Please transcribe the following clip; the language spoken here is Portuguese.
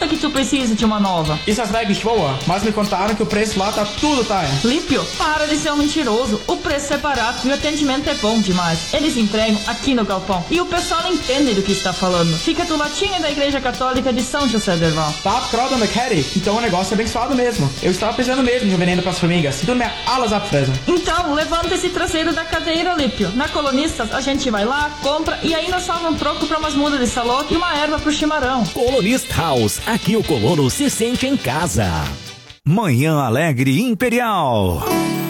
conta que tu precisa de uma nova. Essas bags boa, mas me contaram que o preço lá tá tudo tá. Lípio, para de ser um mentiroso. O preço é barato e o atendimento é bom demais. Eles entregam aqui no galpão e o pessoal entende do que está falando. Fica do latinho da Igreja Católica de São José del Val. Tá, Croda McHattie. Então o negócio é abençoado mesmo. Eu estava precisando mesmo de um veneno pras formigas. Tu me alas abfressen. Então, levanta esse traseiro da cadeira, Lípio. Na Colonistas, a gente vai lá, compra e ainda salva um troco pra umas mudas de salão e uma erva pro chimarrão. Colonist House, aqui o colono se sente em casa. Manhã Alegre Imperial.